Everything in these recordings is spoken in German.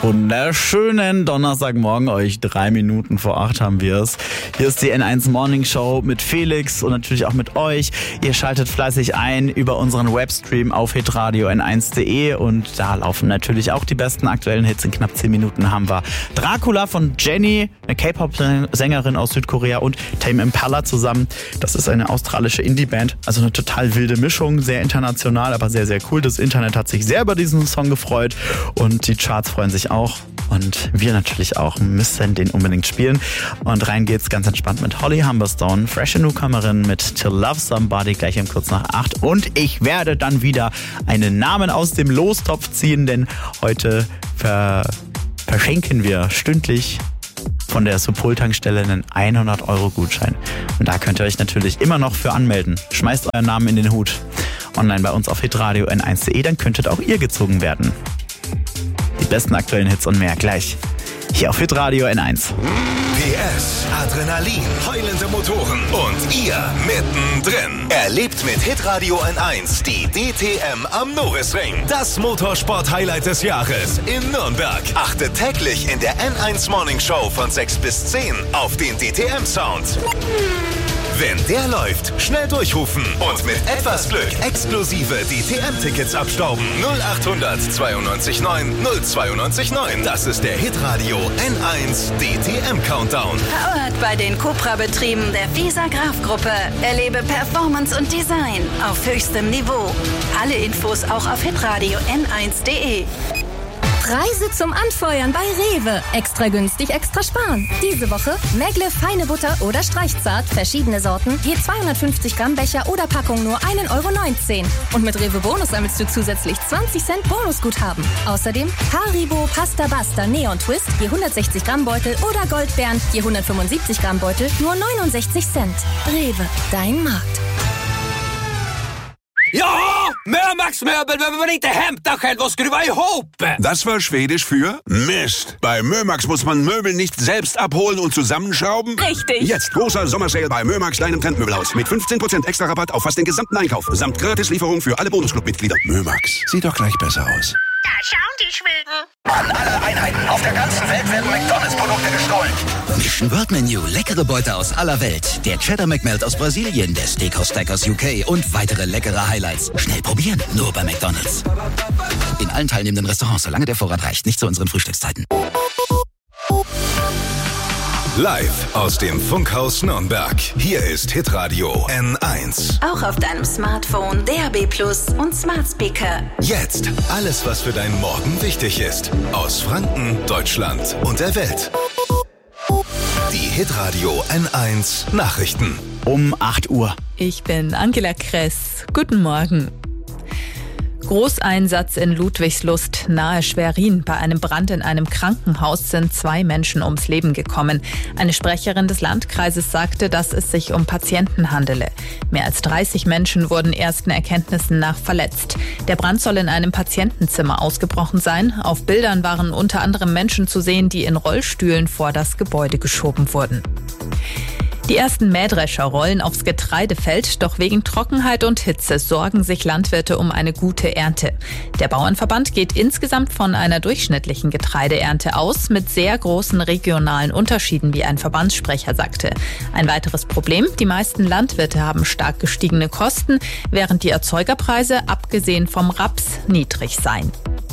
Wunderschönen Donnerstagmorgen, euch 3 Minuten vor 8 haben wir es. Hier ist die N1 Morning Show mit Felix und natürlich auch mit euch. Ihr schaltet fleißig ein über unseren Webstream auf hitradio n1.de und da laufen natürlich auch die besten aktuellen Hits. In knapp 10 Minuten haben wir Dracula von Jenny, eine K-Pop-Sängerin aus Südkorea, und Tame Impala zusammen. Das ist eine australische Indie-Band, also eine total wilde Mischung, sehr international, aber sehr, sehr cool. Das Internet hat sich sehr über diesen Song gefreut und die Charts freuen sich auch. Und wir natürlich auch, müssen den unbedingt spielen. Und rein geht's ganz entspannt mit Holly Humberstone, frische Newcomerin mit To Love Somebody, gleich um kurz nach 8. Und ich werde dann wieder einen Namen aus dem Lostopf ziehen, denn heute verschenken wir stündlich von der Supol-Tankstelle einen 100-Euro-Gutschein. Und da könnt ihr euch natürlich immer noch für anmelden. Schmeißt euren Namen in den Hut. Online bei uns auf hitradio n1.de, dann könntet auch ihr gezogen werden. Die besten aktuellen Hits und mehr gleich hier auf hitradio N1. PS, Adrenalin, heulende Motoren und ihr mittendrin. Erlebt mit hitradio N1 die DTM am Norrisring. Das Motorsport-Highlight des Jahres in Nürnberg. Achtet täglich in der N1 Morning Show von 6 bis 10 auf den DTM-Sound. Wenn der läuft, schnell durchrufen und mit etwas Glück exklusive DTM-Tickets abstauben. 0800 92 9 092 9. Das ist der Hitradio N1 DTM-Countdown. Powered bei den Cupra-Betrieben der FISA Graf-Gruppe. Erlebe Performance und Design auf höchstem Niveau. Alle Infos auch auf hitradio n1.de. Preise zum Anfeuern bei Rewe. Extra günstig, extra sparen. Diese Woche Megle feine Butter oder Streichzart, verschiedene Sorten, je 250 Gramm Becher oder Packung nur 1,19 €. Und mit Rewe Bonus sammelst du zusätzlich 20 Cent Bonusguthaben. Außerdem Haribo Pasta Basta Neon Twist, je 160 Gramm Beutel oder Goldbeeren, je 175 Gramm Beutel, nur 69 Cent. Rewe, dein Markt. Ja, Mörmax Möbel, wenn man inte hämtar själv och skruva ihop. Das war Schwedisch für Mist. Bei Mörmax muss man Möbel nicht selbst abholen und zusammenschrauben. Richtig. Jetzt großer Sommersale bei Mörmax kleinem Trendmöbelhaus mit 15% extra Rabatt auf fast den gesamten Einkauf samt Gratislieferung für alle Bonusclub-Mitglieder. Mörmax, sieht doch gleich besser aus. Da schauen die Schweden. An alle Einheiten auf der ganzen Welt werden McDonalds-Produkte gestohlen. Mission Word Menu, leckere Beute aus aller Welt. Der Cheddar McMelt aus Brasilien, der Steakhouse Stack aus UK und weitere leckere Highlights. Schnell probieren, nur bei McDonalds. In allen teilnehmenden Restaurants, solange der Vorrat reicht, nicht zu unseren Frühstückszeiten. Live aus dem Funkhaus Nürnberg. Hier ist Hitradio N1. Auch auf deinem Smartphone, DAB+ und Smart Speaker. Jetzt alles, was für deinen Morgen wichtig ist. Aus Franken, Deutschland und der Welt. Die Hitradio N1 Nachrichten. Um 8 Uhr. Ich bin Angela Kress. Guten Morgen. Großeinsatz in Ludwigslust nahe Schwerin. Bei einem Brand in einem Krankenhaus sind 2 Menschen ums Leben gekommen. Eine Sprecherin des Landkreises sagte, dass es sich um Patienten handele. Mehr als 30 Menschen wurden ersten Erkenntnissen nach verletzt. Der Brand soll in einem Patientenzimmer ausgebrochen sein. Auf Bildern waren unter anderem Menschen zu sehen, die in Rollstühlen vor das Gebäude geschoben wurden. Die ersten Mähdrescher rollen aufs Getreidefeld, doch wegen Trockenheit und Hitze sorgen sich Landwirte um eine gute Ernte. Der Bauernverband geht insgesamt von einer durchschnittlichen Getreideernte aus, mit sehr großen regionalen Unterschieden, wie ein Verbandssprecher sagte. Ein weiteres Problem: Die meisten Landwirte haben stark gestiegene Kosten, während die Erzeugerpreise, abgesehen vom Raps, niedrig seien.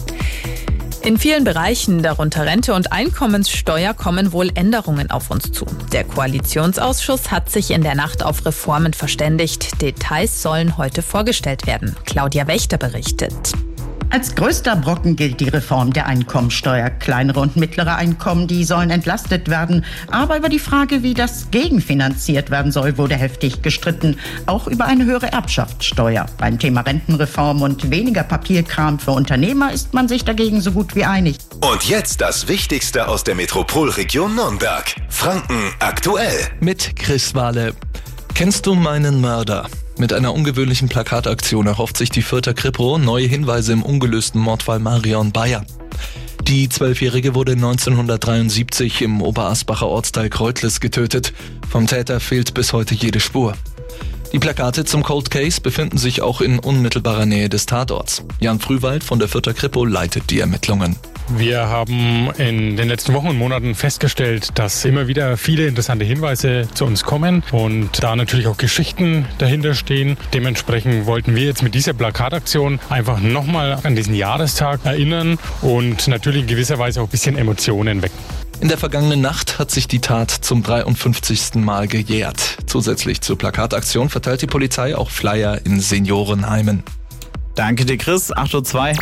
In vielen Bereichen, darunter Rente und Einkommenssteuer, kommen wohl Änderungen auf uns zu. Der Koalitionsausschuss hat sich in der Nacht auf Reformen verständigt. Details sollen heute vorgestellt werden. Claudia Wächter berichtet. Als größter Brocken gilt die Reform der Einkommensteuer. Kleinere und mittlere Einkommen, die sollen entlastet werden. Aber über die Frage, wie das gegenfinanziert werden soll, wurde heftig gestritten. Auch über eine höhere Erbschaftssteuer. Beim Thema Rentenreform und weniger Papierkram für Unternehmer ist man sich dagegen so gut wie einig. Und jetzt das Wichtigste aus der Metropolregion Nürnberg. Franken aktuell. Mit Chris Wahle. Kennst du meinen Mörder? Mit einer ungewöhnlichen Plakataktion erhofft sich die Fürther Kripo neue Hinweise im ungelösten Mordfall Marion Bayer. Die 12-Jährige wurde 1973 im Oberasbacher Ortsteil Kreutles getötet. Vom Täter fehlt bis heute jede Spur. Die Plakate zum Cold Case befinden sich auch in unmittelbarer Nähe des Tatorts. Jan Frühwald von der Fürther Kripo leitet die Ermittlungen. Wir haben in den letzten Wochen und Monaten festgestellt, dass immer wieder viele interessante Hinweise zu uns kommen und da natürlich auch Geschichten dahinter stehen. Dementsprechend wollten wir jetzt mit dieser Plakataktion einfach nochmal an diesen Jahrestag erinnern und natürlich in gewisser Weise auch ein bisschen Emotionen wecken. In der vergangenen Nacht hat sich die Tat zum 53. Mal gejährt. Zusätzlich zur Plakataktion verteilt die Polizei auch Flyer in Seniorenheimen. Danke dir, Chris. 8:02 Uhr.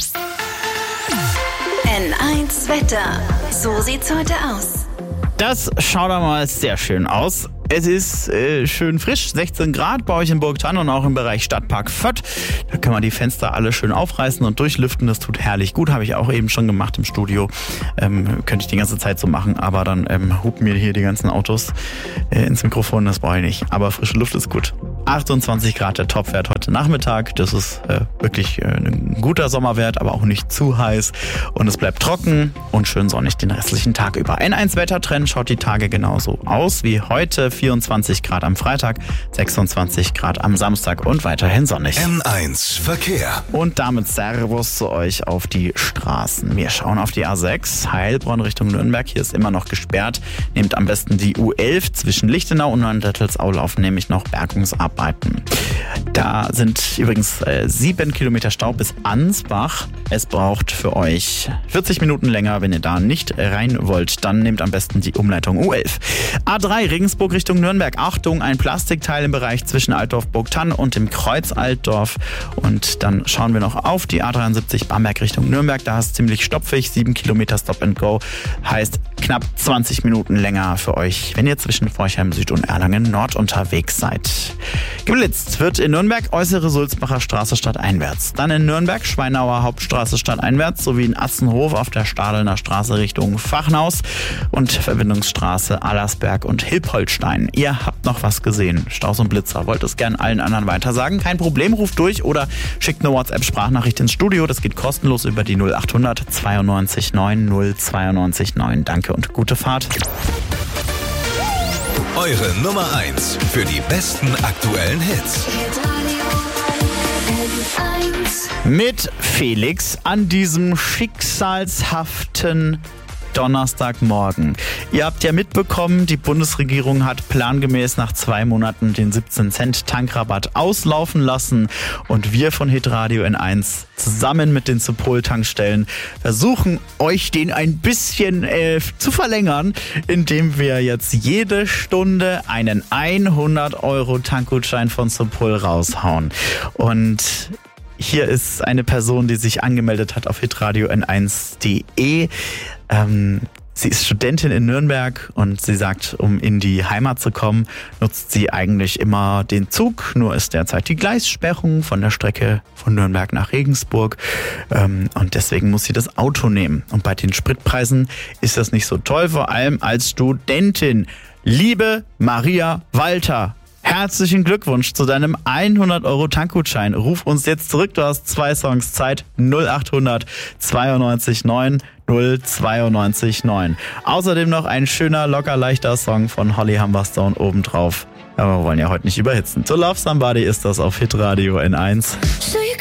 N1 Wetter. So sieht's heute aus. Das schaut einmal sehr schön aus. Es ist schön frisch, 16 Grad bei euch in Burgthann und auch im Bereich Stadtpark Fürth. Da können wir die Fenster alle schön aufreißen und durchlüften. Das tut herrlich gut, habe ich auch eben schon gemacht im Studio. Könnte ich die ganze Zeit so machen, aber dann hupen mir hier die ganzen Autos ins Mikrofon, das brauche ich nicht. Aber frische Luft ist gut. 28 Grad der Topwert heute Nachmittag. Das ist wirklich ein guter Sommerwert, aber auch nicht zu heiß. Und es bleibt trocken und schön sonnig den restlichen Tag über. N1 Wettertrend schaut die Tage genauso aus wie heute. 24 Grad am Freitag, 26 Grad am Samstag und weiterhin sonnig. N1 Verkehr. Und damit Servus zu euch auf die Straßen. Wir schauen auf die A6, Heilbronn Richtung Nürnberg. Hier ist immer noch gesperrt. Nehmt am besten die U11 zwischen Lichtenau und Neuendettelsau laufen nämlich noch Bergungsarbeiten. Da sind übrigens 7 Kilometer Stau bis Ansbach. Es braucht für euch 40 Minuten länger, wenn ihr da nicht rein wollt. Dann nehmt am besten die Umleitung U11. A3 Regensburg Richtung Nürnberg. Achtung, ein Plastikteil im Bereich zwischen Altdorf-Burgthann und dem Kreuz Altdorf. Und dann schauen wir noch auf die A73 Bamberg Richtung Nürnberg. Da ist es ziemlich stopfig. 7 Kilometer Stop and Go. Heißt knapp 20 Minuten länger für euch, wenn ihr zwischen Forchheim Süd und Erlangen Nord unterwegs seid. Geblitzt wird in Nürnberg Äußere Sulzbacher Straße stadteinwärts. Dann in Nürnberg Schweinauer Hauptstraße stadteinwärts sowie in Atzenhof auf der Stadelner Straße Richtung Fachenhaus und Verbindungsstraße Allersberg und Hilpoltstein. Ihr habt noch was gesehen. Staus und Blitzer. Wollt es gern allen anderen weitersagen? Kein Problem, ruft durch oder schickt eine WhatsApp-Sprachnachricht ins Studio. Das geht kostenlos über die 0800 92 9 092 9. Danke und gute Fahrt. Eure Nummer 1 für die besten aktuellen Hits. Mit Felix an diesem schicksalshaften Donnerstagmorgen. Ihr habt ja mitbekommen, die Bundesregierung hat plangemäß nach 2 Monaten den 17-Cent-Tankrabatt auslaufen lassen und wir von Hitradio N1 zusammen mit den Supol-Tankstellen versuchen, euch den ein bisschen zu verlängern, indem wir jetzt jede Stunde einen 100-Euro-Tankgutschein von Supol raushauen. Und hier ist eine Person, die sich angemeldet hat auf hitradio n1.de. Sie ist Studentin in Nürnberg und sie sagt, um in die Heimat zu kommen, nutzt sie eigentlich immer den Zug. Nur ist derzeit die Gleissperrung von der Strecke von Nürnberg nach Regensburg und deswegen muss sie das Auto nehmen. Und bei den Spritpreisen ist das nicht so toll, vor allem als Studentin. Liebe Maria Walter, herzlichen Glückwunsch zu deinem 100-Euro-Tankgutschein. Ruf uns jetzt zurück, du hast 2 Songs Zeit. 0800 92 9 092 9. Außerdem noch ein schöner, locker leichter Song von Holly Humberstone obendrauf. Aber wir wollen ja heute nicht überhitzen. To Love Somebody ist das auf Hitradio N1.